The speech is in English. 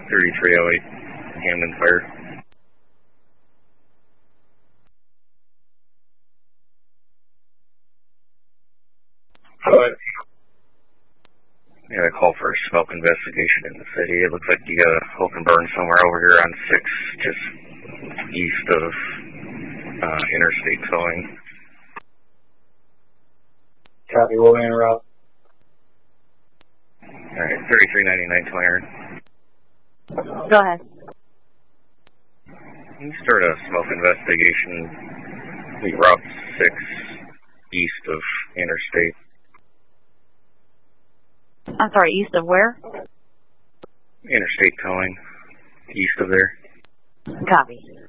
3308 Hamden Fire. Yeah, I call for a smoke investigation in the city. It looks like you got a open burn somewhere over here on 6, just east of Interstate Towing. Copy, we'll interrupt. Alright, 3399 Twitter. Go ahead. Can you start a smoke investigation? We Route 6 east of Interstate. I'm sorry, east of where? Interstate Towing, east of there. Copy.